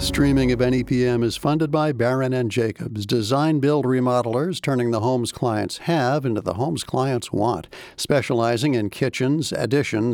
Streaming of NEPM is funded by Barron and Jacobs, design build remodelers, turning the homes clients have into the homes clients want, specializing in kitchens, additions,